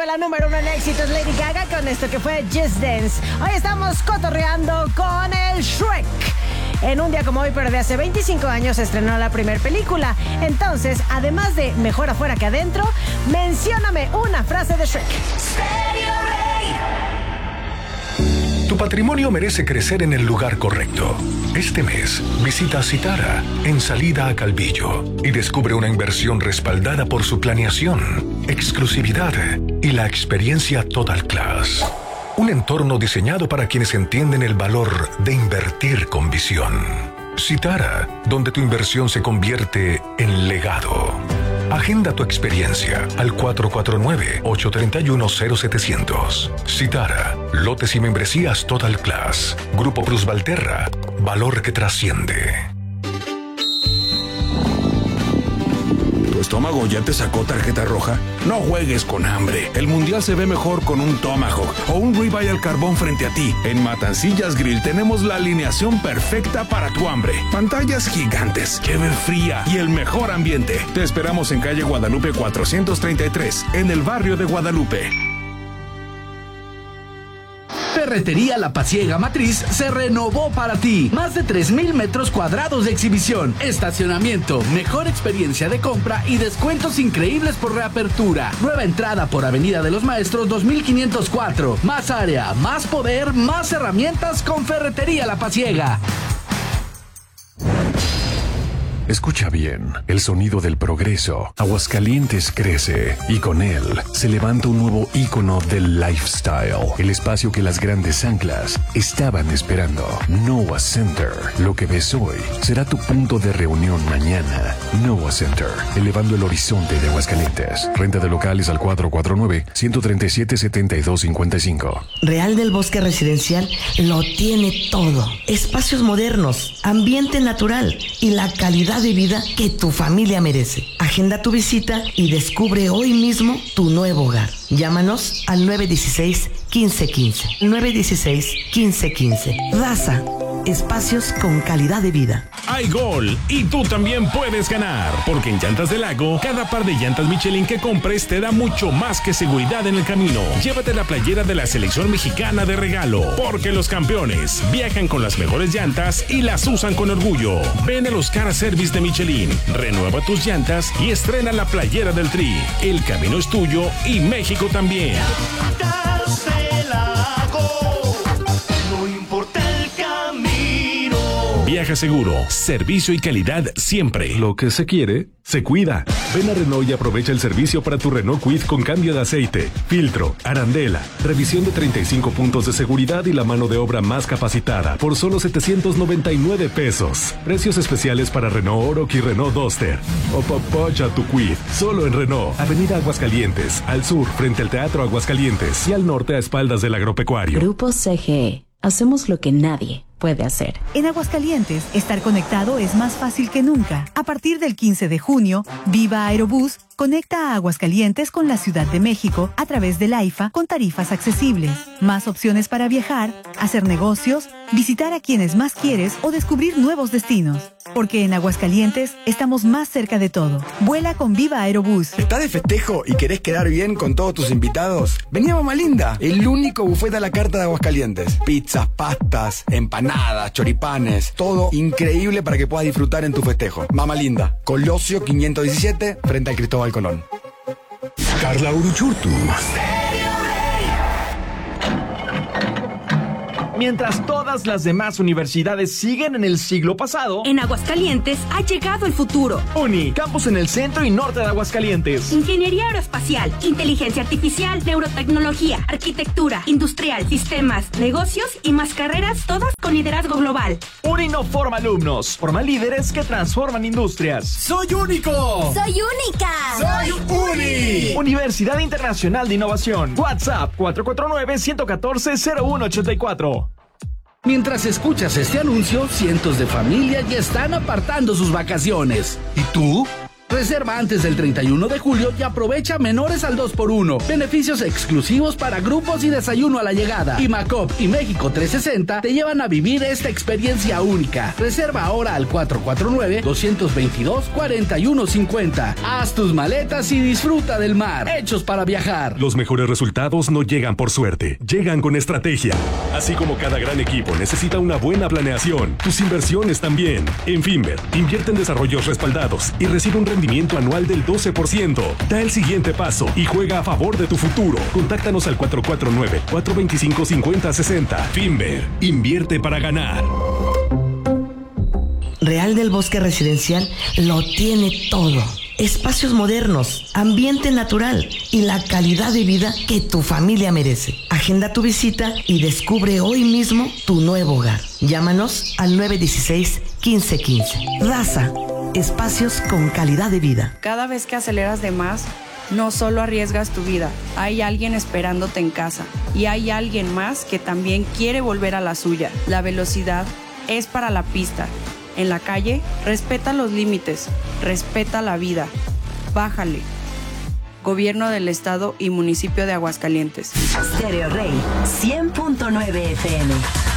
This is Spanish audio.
fue la número 1 en éxitos Lady Gaga con esto que fue Just Dance. Hoy estamos cotorreando con el Shrek. En un día como hoy, pero de hace 25 años, se estrenó la primera película. Entonces, además de mejor afuera que adentro, mencióname una frase de Shrek. Tu patrimonio merece crecer en el lugar correcto. Este mes, visita Citara, en salida a Calvillo, y descubre una inversión respaldada por su planeación, exclusividad y la experiencia Total Class. Un entorno diseñado para quienes entienden el valor de invertir con visión. Citara, donde tu inversión se convierte en legado. Agenda tu experiencia al 449-831-0700. Citara, lotes y membresías Total Class. Grupo Plus Valterra, valor que trasciende. ¿Tu estómago ya te sacó tarjeta roja? No juegues con hambre. El mundial se ve mejor con un Tomahawk o un ribeye al carbón frente a ti. En Matancillas Grill tenemos la alineación perfecta para tu hambre. Pantallas gigantes, cheve fría y el mejor ambiente. Te esperamos en calle Guadalupe 433, en el barrio de Guadalupe. Ferretería La Pasiega Matriz se renovó para ti. Más de 3,000 metros cuadrados de exhibición, estacionamiento, mejor experiencia de compra y descuentos increíbles por reapertura. Nueva entrada por Avenida de los Maestros 2504. Más área, más poder, más herramientas con Ferretería La Pasiega. Escucha bien, el sonido del progreso. Aguascalientes crece y con él se levanta un nuevo ícono del lifestyle. El espacio que las grandes anclas estaban esperando. Noah Center. Lo que ves hoy será tu punto de reunión mañana. Noah Center, elevando el horizonte de Aguascalientes. Renta de locales al 449-137-7255. Real del Bosque Residencial lo tiene todo. Espacios modernos, ambiente natural y la calidad de vida que tu familia merece. Agenda tu visita y descubre hoy mismo tu nuevo hogar. Llámanos al 916-1515. 916-1515. Daza. Espacios con calidad de vida. Hay gol y tú también puedes ganar, porque en Llantas del Lago, cada par de llantas Michelin que compres te da mucho más que seguridad en el camino. Llévate la playera de la selección mexicana de regalo, porque los campeones viajan con las mejores llantas y las usan con orgullo. Ven a los Car Service de Michelin, renueva tus llantas y estrena la playera del Tri. El camino es tuyo y México también. Llantas del Lago, no importa el camino. Viaja seguro, servicio y calidad siempre. Lo que se quiere, se cuida. Ven a Renault y aprovecha el servicio para tu Renault Kwid con cambio de aceite, filtro, arandela, revisión de 35 puntos de seguridad y la mano de obra más capacitada por solo 799 pesos. Precios especiales para Renault Oroch y Renault Duster. Opapacha tu Kwid, solo en Renault. Avenida Aguascalientes, al sur frente al Teatro Aguascalientes y al norte a espaldas del agropecuario. Grupo CGE. Hacemos lo que nadie puede hacer. En Aguascalientes, estar conectado es más fácil que nunca. A partir del 15 de junio, Viva Aerobús conecta a Aguascalientes con la Ciudad de México a través del AIFA con tarifas accesibles. Más opciones para viajar, hacer negocios, visitar a quienes más quieres o descubrir nuevos destinos. Porque en Aguascalientes estamos más cerca de todo. Vuela con Viva Aerobús. ¿Estás de festejo y querés quedar bien con todos tus invitados? Vení a Mama Linda, el único buffet a la carta de Aguascalientes. Pizzas, pastas, empanadas, choripanes, todo increíble para que puedas disfrutar en tu festejo. Mama Linda, Colosio 517, frente al Cristóbal Colón. Carla Uruchurtu. Mientras todas las demás universidades siguen en el siglo pasado, en Aguascalientes ha llegado el futuro. UNI, campus en el centro y norte de Aguascalientes. Ingeniería aeroespacial, inteligencia artificial, neurotecnología, arquitectura, industrial, sistemas, negocios y más carreras, todas con liderazgo global. UNI no forma alumnos, forma líderes que transforman industrias. ¡Soy único! ¡Soy única! ¡Soy UNI! Universidad Internacional de Innovación. WhatsApp 449-114-0184. Mientras escuchas este anuncio, cientos de familias ya están apartando sus vacaciones. ¿Y tú? Reserva antes del 31 de julio y aprovecha menores al 2x1. Beneficios exclusivos para grupos y desayuno a la llegada. Y Macop y México 360 te llevan a vivir esta experiencia única. Reserva ahora al 449-222-4150. Haz tus maletas y disfruta del mar. Hechos para viajar. Los mejores resultados no llegan por suerte, llegan con estrategia. Así como cada gran equipo necesita una buena planeación, tus inversiones también. En Finver, invierte en desarrollos respaldados y recibe un rendimiento anual del 12%. Da el siguiente paso y juega a favor de tu futuro. Contáctanos al 449-425-5060. Finver, invierte para ganar. Real del Bosque Residencial lo tiene todo. Espacios modernos, ambiente natural y la calidad de vida que tu familia merece. Agenda tu visita y descubre hoy mismo tu nuevo hogar. Llámanos al 916-1515. Raza, espacios con calidad de vida. Cada vez que aceleras de más, no solo arriesgas tu vida, hay alguien esperándote en casa y hay alguien más que también quiere volver a la suya. La velocidad es para la pista. En la calle, respeta los límites, respeta la vida. Bájale. Gobierno del Estado y Municipio de Aguascalientes. Stereo Rey 100.9 FM.